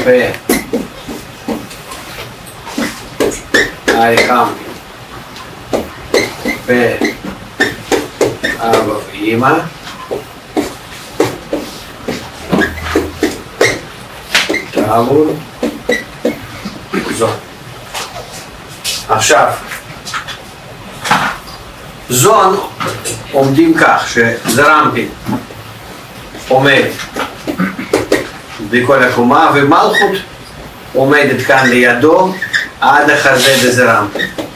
Айхам. אבא ואמא. תעמול. זו. עכשיו, זון עומדים כך שזרמפין עומד בכל הקומה ומלכות עומדת כאן לידו עד החזה דזרמפין.